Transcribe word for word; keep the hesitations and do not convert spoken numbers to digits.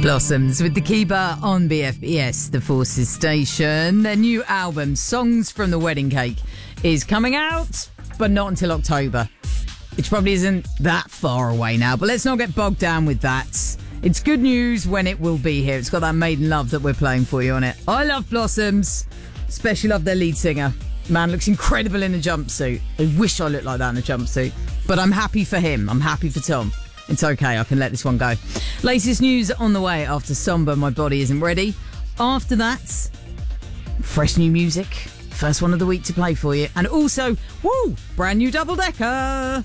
Blossoms with The Keeper on B F B S, the Forces station. Their new album, Songs from the Wedding Cake, is coming out, but not until October, which probably isn't that far away now. But let's not get bogged down with that. It's good news when it will be here. It's got that Maiden Love that we're playing for you on it. I love Blossoms, especially love their lead singer. Man looks incredible in a jumpsuit. I wish I looked like that in a jumpsuit, but I'm happy for him. I'm happy for Tom. It's okay, I can let this one go. Latest news on the way after Somber, My Body Isn't Ready. After that, fresh new music. First one of the week to play for you. And also, woo, brand new double-decker.